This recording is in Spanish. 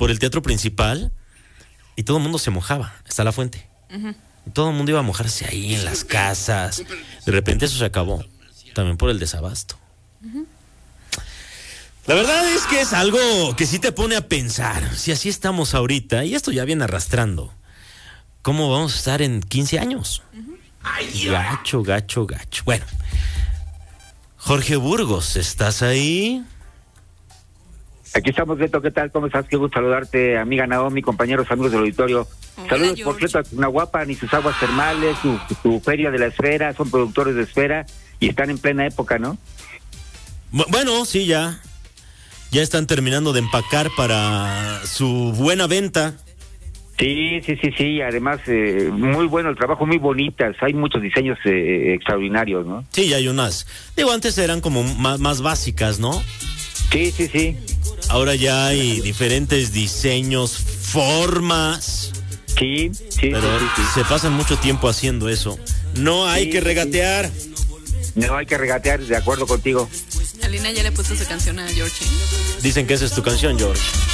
por el teatro principal y todo el mundo se mojaba. Está la fuente. Y todo el mundo iba a mojarse ahí en las casas. De repente eso se acabó. También por el desabasto. La verdad es que es algo que sí te pone a pensar. Si así estamos ahorita, y esto ya viene arrastrando, ¿cómo vamos a estar en 15 años? Gacho. Bueno, Jorge Burgos, ¿estás ahí? Aquí estamos, Beto, ¿qué tal? ¿Cómo estás? Qué gusto saludarte, amiga Naomi, compañeros, amigos del auditorio. Hola, Saludos, George. por cierto, a Tunahuapan y sus aguas termales, su feria de la esfera, son productores de esfera y están en plena época, ¿no? Bueno, sí, ya están terminando de empacar para su buena venta. Sí, además, muy bueno el trabajo, muy bonitas, hay muchos diseños extraordinarios, ¿no? Sí, ya hay unas. Digo, antes eran como más básicas, ¿no? Sí. Ahora ya hay diferentes diseños, formas. Sí. Pero se pasan mucho tiempo haciendo eso. No hay que regatear. No hay que regatear, de acuerdo contigo. Alina ya le puso su canción a George. Dicen que esa es tu canción, George.